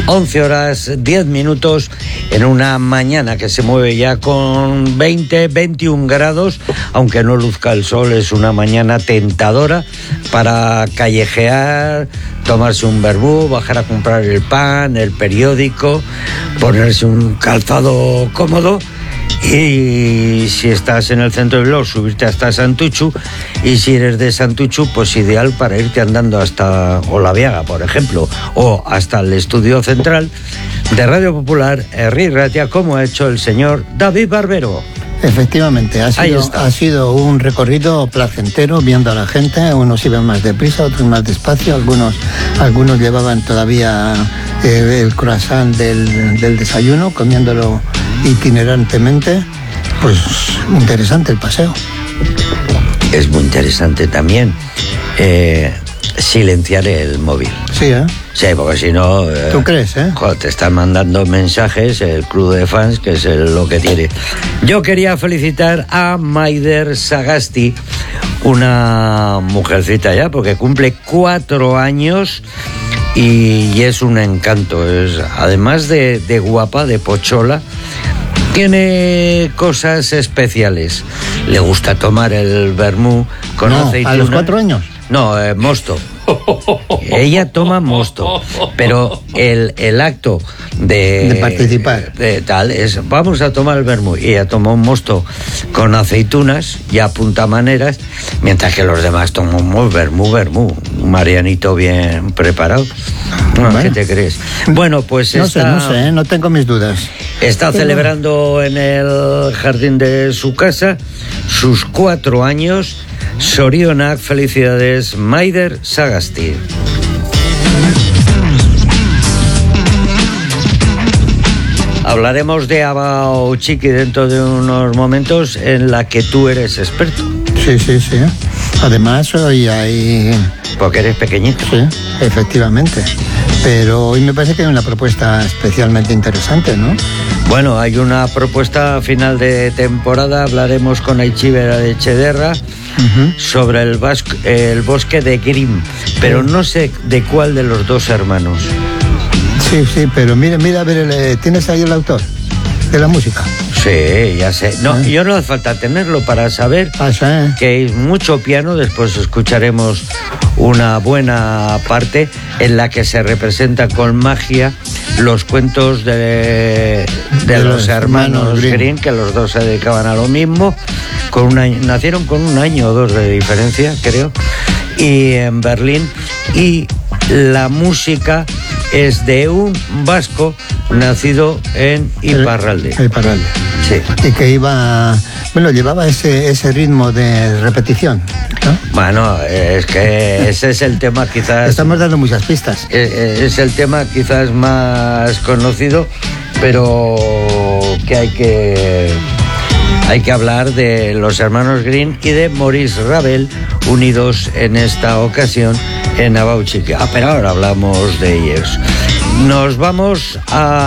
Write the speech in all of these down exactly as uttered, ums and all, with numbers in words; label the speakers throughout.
Speaker 1: once horas diez minutos en una mañana que se mueve ya con veinte, veintiún grados, aunque no luzca el sol. Es una mañana tentadora para callejear, tomarse un vermú, bajar a comprar el pan, el periódico, ponerse un calzado cómodo. Y si estás en el centro de Bilbao, subirte hasta Santuchu, y si eres de Santuchu, pues ideal para irte andando hasta Olaviaga, por ejemplo, o hasta el estudio central de Radio Popular, Herri Ratia, como ha hecho el señor David Barbero.
Speaker 2: Efectivamente, ha sido, ha sido un recorrido placentero, viendo a la gente. Unos iban más deprisa, otros más despacio, algunos, algunos llevaban todavía eh, el croissant del, del desayuno, comiéndolo itinerantemente. Pues interesante el paseo.
Speaker 1: Es muy interesante también eh, silenciar el móvil.
Speaker 2: Sí, ¿eh?
Speaker 1: Sí, porque si no... Eh,
Speaker 2: ¿Tú crees, eh?
Speaker 1: Joder, te están mandando mensajes el club de fans, que es el, lo que tiene. Yo quería felicitar a Maider Sagasti, una mujercita ya, porque cumple cuatro años y, y es un encanto. Es, además de, de guapa, de pochola, tiene cosas especiales. Le gusta tomar el vermú con
Speaker 2: no,
Speaker 1: aceituna.
Speaker 2: ¿A los cuatro años?
Speaker 1: No, eh, mosto. Ella toma mosto, pero el, el acto de,
Speaker 2: de participar
Speaker 1: de tal es: vamos a tomar el vermú, y ella toma un mosto con aceitunas y a puntamaneras, mientras que los demás tomamos vermú, vermú, un marianito bien preparado. No, bueno. ¿Qué te crees? Bueno, pues
Speaker 2: no
Speaker 1: está,
Speaker 2: sé, no sé, no tengo mis dudas.
Speaker 1: Está Pero... celebrando en el jardín de su casa sus cuatro años. Sorionak, felicidades, Maider Sagasti. Hablaremos de Abao Txiki dentro de unos momentos, en la que tú eres experto.
Speaker 2: Sí, sí, sí. Además, hoy hay...
Speaker 1: Porque eres pequeñito.
Speaker 2: Sí, efectivamente. Pero hoy me parece que hay una propuesta especialmente interesante, ¿no?
Speaker 1: Bueno, hay una propuesta final de temporada. Hablaremos con Aichibera de Echederra uh-huh. sobre el, vasco, el bosque de Grimm, pero no sé de cuál de los dos hermanos.
Speaker 2: Sí, sí, pero mira, mira, a ver, ¿tienes ahí el autor de la música?
Speaker 1: Sí, ya sé. No, ¿Eh? Yo no hace falta tenerlo para saber
Speaker 2: ah, sí.
Speaker 1: que hay mucho piano. Después escucharemos una buena parte en la que se representa con magia los cuentos de, de, de los, los hermanos, hermanos Grimm. Grimm, que los dos se dedicaban a lo mismo. Con un año, nacieron con un año o dos de diferencia, creo, y en Berlín. Y la música es de un vasco nacido en Iparralde.
Speaker 2: El, Iparralde.
Speaker 1: Sí.
Speaker 2: Y que iba, bueno, llevaba ese, ese ritmo de repetición, ¿no?
Speaker 1: Bueno, es que ese es el tema quizás...
Speaker 2: Estamos dando muchas pistas.
Speaker 1: Es, es el tema quizás más conocido, pero que hay que... Hay que hablar de los hermanos Grimm y de Maurice Ravel, unidos en esta ocasión en Abao Txiki. Ah, pero ahora hablamos de ellos. Nos vamos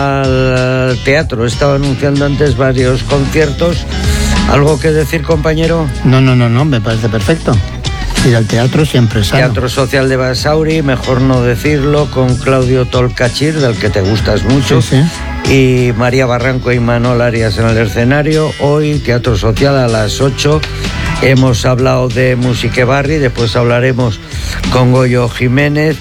Speaker 1: al teatro. Estaba anunciando antes varios conciertos. ¿Algo que decir, compañero?
Speaker 2: No, no, no, no, me parece perfecto. Ir al teatro siempre sano.
Speaker 1: Teatro Social de Basauri, mejor no decirlo, con Claudio Tolcachir, del que te gustas mucho.
Speaker 2: Sí, sí.
Speaker 1: Y María Barranco y Manol Arias en el escenario. Hoy Teatro Social a las ocho. Hemos hablado de Musique Barri, después hablaremos con Goyo Jiménez.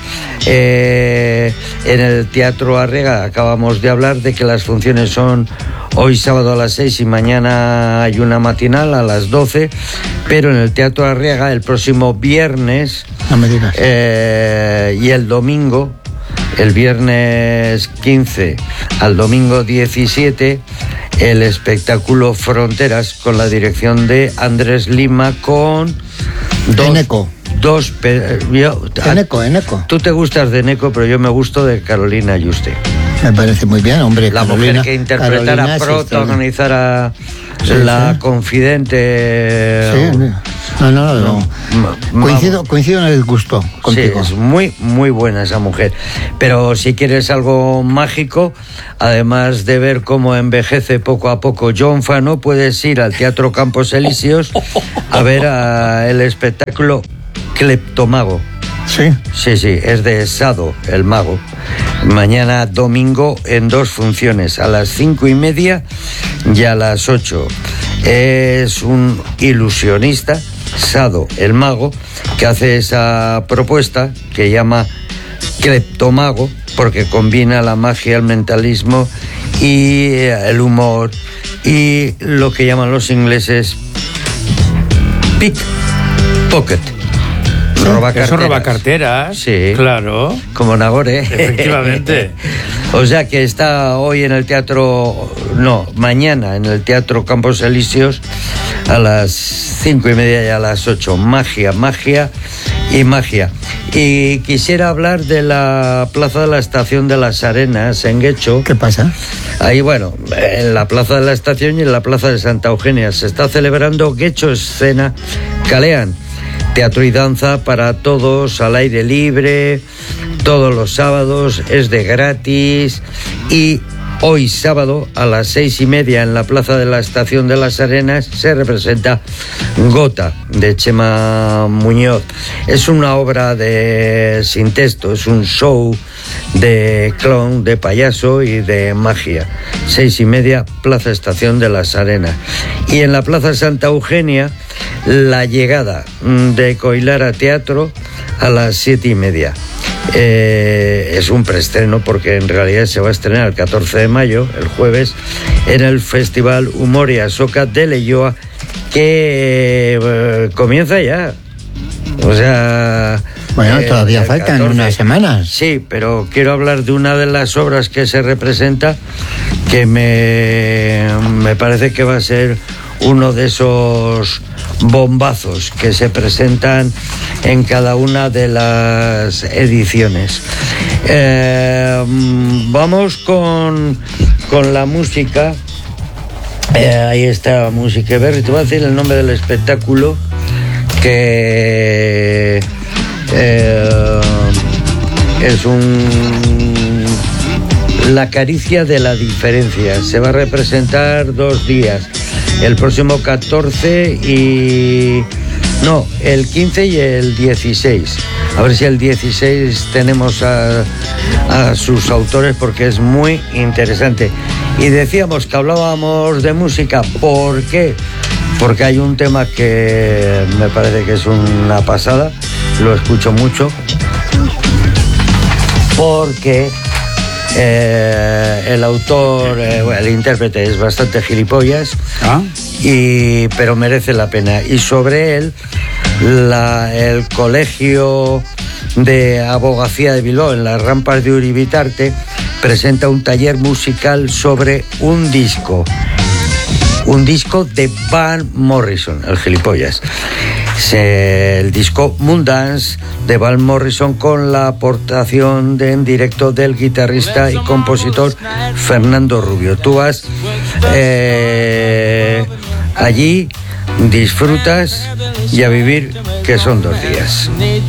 Speaker 1: Eh, en el Teatro Arriaga acabamos de hablar de que las funciones son hoy sábado a las seis y mañana hay una matinal a las doce. Pero en el Teatro Arriaga el próximo viernes
Speaker 2: no me digas.
Speaker 1: Eh, y el domingo, el viernes quince al domingo diecisiete, el espectáculo Fronteras, con la dirección de Andrés Lima, con dos,
Speaker 2: Eneco.
Speaker 1: Dos, yo,
Speaker 2: Eneco, Eneco.
Speaker 1: Tú te gustas de Eneco, pero yo me gusto de Carolina Yuste.
Speaker 2: Me parece muy bien, hombre.
Speaker 1: La
Speaker 2: Carolina,
Speaker 1: mujer que interpretara, protagonizara sí, la sí. confidente.
Speaker 2: Sí, no, no, no. no. Coincido, coincido en el gusto contigo.
Speaker 1: Sí, es muy, muy buena esa mujer. Pero si quieres algo mágico, además de ver cómo envejece poco a poco John Fano, puedes ir al Teatro Campos Elíseos a ver a el espectáculo Cleptomago.
Speaker 2: Sí.
Speaker 1: Sí, sí, es de Sado, el mago. Mañana domingo en dos funciones, a las cinco y media y a las ocho. Es un ilusionista, Sado el Mago, que hace esa propuesta que llama Cleptomago, porque combina la magia, el mentalismo y el humor y lo que llaman los ingleses pickpocket.
Speaker 3: Roba carteras. Eso roba carteras.
Speaker 1: Sí.
Speaker 3: Claro.
Speaker 1: Como Nagore.
Speaker 3: Efectivamente.
Speaker 1: O sea que está hoy en el teatro, no, mañana en el Teatro Campos Elíseos a las cinco y media y a las ocho. Magia, magia y magia. Y quisiera hablar de la Plaza de la Estación de las Arenas en Guecho.
Speaker 2: ¿Qué pasa?
Speaker 1: Ahí, bueno, en la Plaza de la Estación y en la Plaza de Santa Eugenia se está celebrando Guecho Escena Kalean. Teatro y danza para todos, al aire libre, todos los sábados, es de gratis. Y hoy sábado a las seis y media en la Plaza de la Estación de las Arenas se representa Gota, de Chema Muñoz. Es una obra de sin texto, es un show de clown, de payaso y de magia. Seis y media, Plaza Estación de las Arenas. Y en la Plaza Santa Eugenia, La Llegada, de Coilara Teatro, a las siete y media. Eh, es un preestreno porque en realidad se va a estrenar el catorce de mayo, el jueves, en el Festival Humor y Asoca de Leioa, que eh, comienza ya. O sea...
Speaker 2: Bueno, todavía eh, faltan catorce unas semanas.
Speaker 1: Sí, pero quiero hablar de una de las obras que se representa que me, me parece que va a ser uno de esos bombazos que se presentan en cada una de las ediciones. Eh, vamos con, con la música. Eh, ahí está música. Berry, te voy a decir el nombre del espectáculo que eh, es un La Caricia de la Diferencia. Se va a representar dos días. El próximo catorce y... No, el quince y el dieciséis. A ver si el dieciséis tenemos a, a sus autores porque es muy interesante. Y decíamos que hablábamos de música. ¿Por qué? Porque hay un tema que me parece que es una pasada. Lo escucho mucho. Porque... Eh, el autor, eh, el intérprete es bastante gilipollas, ¿ah? y, pero merece la pena. Y sobre él, la, el Colegio de Abogacía de Bilbao, en las rampas de Uribitarte, presenta un taller musical sobre un disco. Un disco de Van Morrison, el gilipollas. El disco Moondance de Van Morrison, con la aportación de, en directo del guitarrista y compositor Fernando Rubio. Tú vas eh, allí, disfrutas y a vivir, que son dos días.